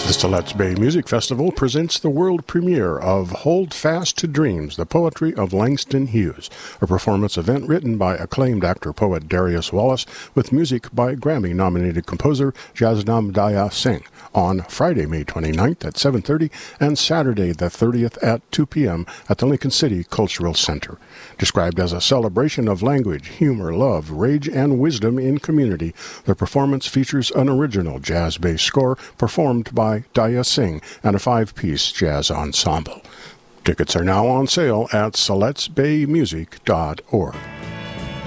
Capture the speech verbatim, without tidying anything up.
The Siletz Bay Music Festival presents the world premiere of Hold Fast to Dreams, the poetry of Langston Hughes, a performance event written by acclaimed actor-poet Darius Wallace with music by Grammy-nominated composer Jasnam Daya Singh on Friday, May twenty-ninth at seven thirty and Saturday the thirtieth at two p.m. at the Lincoln City Cultural Center. Described as a celebration of language, humor, love, rage, and wisdom in community, the performance features an original jazz-based score performed by Daya Singh and a five-piece jazz ensemble. Tickets are now on sale at siletz bay music dot org.